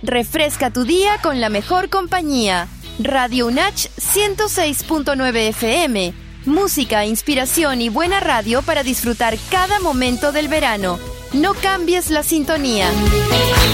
Refresca tu día con la mejor compañía. Radio UNACH 106.9 FM. Música, inspiración y buena radio para disfrutar cada momento del verano. No cambies la sintonía.